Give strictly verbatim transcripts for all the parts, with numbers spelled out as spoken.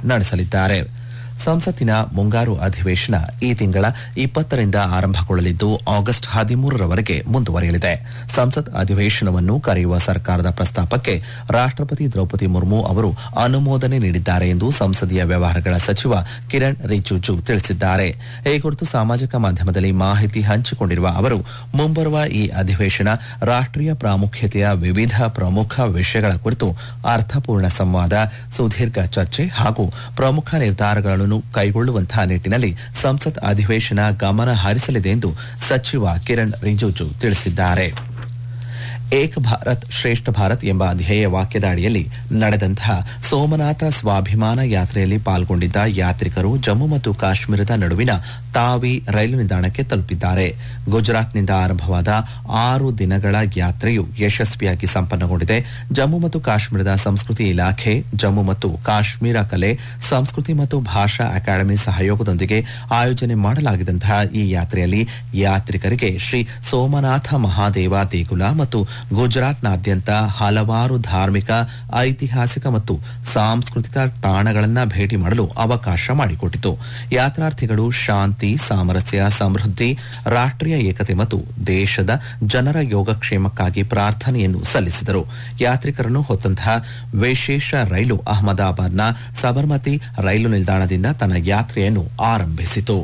ನಡೆಸಲಿದ್ದಾರೆ. ಸಂಸತ್ತಿನ ಮುಂಗಾರು ಅಧಿವೇಶನ ಈ ತಿಂಗಳ ಇಪ್ಪತ್ತರಿಂದ ಆರಂಭಗೊಳ್ಳಲಿದ್ದು ಆಗಸ್ಟ್ ಹದಿಮೂರರವರೆಗೆ ಮುಂದುವರಿಯಲಿದೆ. ಸಂಸತ್ ಅಧಿವೇಶನವನ್ನು ಕರೆಯುವ ಸರ್ಕಾರದ ಪ್ರಸ್ತಾಪಕ್ಕೆ ರಾಷ್ಟ್ರಪತಿ ದ್ರೌಪದಿ ಮುರ್ಮು ಅವರು ಅನುಮೋದನೆ ನೀಡಿದ್ದಾರೆ ಎಂದು ಸಂಸದೀಯ ವ್ಯವಹಾರಗಳ ಸಚಿವ ಕಿರಣ್ ರಿಜಿಜು ತಿಳಿಸಿದ್ದಾರೆ. ಈ ಕುರಿತು ಸಾಮಾಜಿಕ ಮಾಧ್ಯಮದಲ್ಲಿ ಮಾಹಿತಿ ಹಂಚಿಕೊಂಡಿರುವ ಅವರು, ಮುಂಬರುವ ಈ ಅಧಿವೇಶನ ರಾಷ್ಟ್ರೀಯ ಪ್ರಾಮುಖ್ಯತೆಯ ವಿವಿಧ ಪ್ರಮುಖ ವಿಷಯಗಳ ಕುರಿತು ಅರ್ಥಪೂರ್ಣ ಸಂವಾದ, ಸುದೀರ್ಘ ಚರ್ಚೆ ಹಾಗೂ ಪ್ರಮುಖ ನಿರ್ಧಾರಗಳನ್ನು ಕೈಗೊಳ್ಳುವಂತಹ ನಿಟ್ಟಿನಲ್ಲಿ ಸಂಸತ್ ಅಧಿವೇಶನ ಗಮನ ಹರಿಸಲಿದೆ ಎಂದು ಸಚಿವ ಕಿರಣ್ ರಿಜಿಜು ತಿಳಿಸಿದ್ದಾರೆ. ಏಕ್ ಭಾರತ್ ಶ್ರೇಷ್ಠ ಭಾರತ್ ಎಂಬ ಧ್ಯೇಯ ವಾಕ್ಯದ ಅಡಿಯಲ್ಲಿ ನಡೆದಂತಹ ಸೋಮನಾಥ ಸ್ವಾಭಿಮಾನ ಯಾತ್ರೆಯಲ್ಲಿ ಪಾಲ್ಗೊಂಡಿದ್ದ ಯಾತ್ರಿಕರು ಜಮ್ಮು ಮತ್ತು ಕಾಶ್ಮೀರದ ನಡುವಿನ ತಾವಿ ರೈಲು ನಿಲ್ದಾಣಕ್ಕೆ ತಲುಪಿದ್ದಾರೆ. ಗುಜರಾತ್ನಿಂದ ಆರಂಭವಾದ ಆರು ದಿನಗಳ ಯಾತ್ರೆಯು ಯಶಸ್ವಿಯಾಗಿ ಸಂಪನ್ನಗೊಂಡಿದೆ. ಜಮ್ಮು ಮತ್ತು ಕಾಶ್ಮೀರದ ಸಂಸ್ಕೃತಿ ಇಲಾಖೆ, ಜಮ್ಮು ಮತ್ತು ಕಾಶ್ಮೀರ ಕಲೆ, ಸಂಸ್ಕೃತಿ ಮತ್ತು ಭಾಷಾ ಅಕಾಡೆಮಿ ಸಹಯೋಗದೊಂದಿಗೆ ಆಯೋಜನೆ ಮಾಡಲಾಗಿದ್ದಂತಹ ಈ ಯಾತ್ರೆಯಲ್ಲಿ ಯಾತ್ರಿಕರಿಗೆ ಶ್ರೀ ಸೋಮನಾಥ ಮಹಾದೇವ ದೇಗುಲ ಮತ್ತು ಗುಜರಾತ್ನಾದ್ಯಂತ ಹಲವಾರು ಧಾರ್ಮಿಕ, ಐತಿಹಾಸಿಕ ಮತ್ತು ಸಾಂಸ್ಕೃತಿಕ ತಾಣಗಳನ್ನು ಭೇಟಿ ಮಾಡಲು ಅವಕಾಶ ಮಾಡಿಕೊಟ್ಟಿತು. ಯಾತ್ರಾರ್ಥಿಗಳು ಶಾಂತಿ, ಸಾಮರಸ್ಯ, ಸಮೃದ್ಧಿ, ರಾಷ್ಟ್ರೀಯ ಏಕತೆ ಮತ್ತು ದೇಶದ ಜನರ ಯೋಗಕ್ಷೇಮಕ್ಕಾಗಿ ಪ್ರಾರ್ಥನೆಯನ್ನು ಸಲ್ಲಿಸಿದರು. ಯಾತ್ರಿಕರನ್ನು ಹೊತ್ತಂತಹ ವಿಶೇಷ ರೈಲು ಅಹಮದಾಬಾದ್ನ ಸಬರ್ಮತಿ ರೈಲು ನಿಲ್ದಾಣದಿಂದ ತನ್ನ ಯಾತ್ರೆಯನ್ನು ಆರಂಭಿಸಿತು.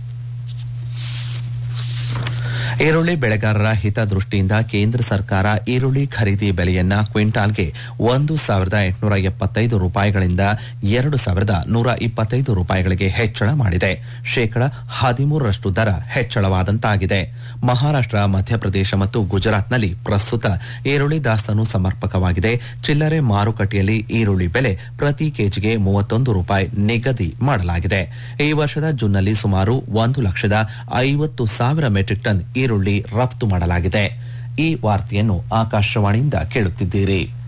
ಈರುಳ್ಳಿ ಬೆಳೆಗಾರರ ಹಿತದೃಷ್ಟಿಯಿಂದ ಕೇಂದ್ರ ಸರ್ಕಾರ ಈರುಳ್ಳಿ ಖರೀದಿ ಬೆಲೆಯನ್ನ ಕ್ವಿಂಟಾಲ್ಗೆ ಒಂದು ಸಾವಿರದ ಎಂಟುನೂರ ಎಪ್ಪತ್ತೈದು ರೂಪಾಯಿಗಳಿಂದ ಎರಡು ಸಾವಿರದ ನೂರ ಇಪ್ಪತ್ತೈದು ರೂಪಾಯಿಗಳಿಗೆ ಹೆಚ್ಚಳ ಮಾಡಿದೆ. ಶೇಕಡ ಹದಿಮೂರರಷ್ಟು ದರ ಹೆಚ್ಚಳವಾದಂತಾಗಿದೆ. ಮಹಾರಾಷ್ಟ್ರ, ಮಧ್ಯಪ್ರದೇಶ ಮತ್ತು ಗುಜರಾತ್ನಲ್ಲಿ ಪ್ರಸ್ತುತ ಈರುಳ್ಳಿ ದಾಸ್ತಾನು ಸಮರ್ಪಕವಾಗಿದೆ. ಚಿಲ್ಲರೆ ಮಾರುಕಟ್ಟೆಯಲ್ಲಿ ಈರುಳ್ಳಿ ಬೆಲೆ ಪ್ರತಿ ಕೆಜಿಗೆ ಮೂವತ್ತೊಂದು ರೂಪಾಯಿ ನಿಗದಿ ಮಾಡಲಾಗಿದೆ. ಈ ವರ್ಷದ ಜೂನ್ನಲ್ಲಿ ಸುಮಾರು ಒಂದು ಲಕ್ಷದ ಐವತ್ತು ಸಾವಿರ ಮೆಟ್ರಿಕ್ ಟನ್ ಈರುಳ್ಳಿ ರಫ್ತು ಮಾಡಲಾಗಿದೆ. ಈ ವಾರ್ತೆಯನ್ನು ಆಕಾಶವಾಣಿಯಿಂದ ಕೇಳುತ್ತಿದ್ದೀರಿ.